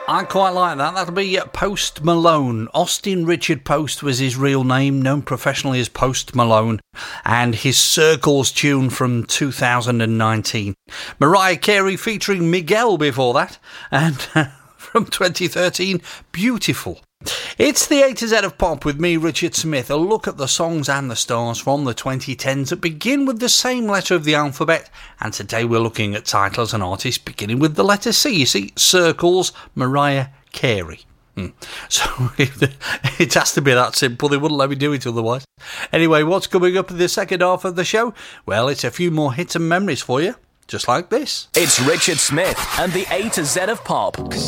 I quite like that. That'll be Post Malone. Austin Richard Post was his real name, known professionally as Post Malone, and his Circles tune from 2019. Mariah Carey featuring Miguel before that, and from 2013, Beautiful. It's the A to Z of Pop with me, Richard Smith. A look at the songs and the stars from the 2010s that begin with the same letter of the alphabet, and today we're looking at titles and artists beginning with the letter C. You see, Circles, Mariah Carey. So it has to be that simple. They wouldn't let me do it otherwise. Anyway, what's coming up in the second half of the show? Well, it's a few more hits and memories for you, just like this. It's Richard Smith and the A to Z of Pop.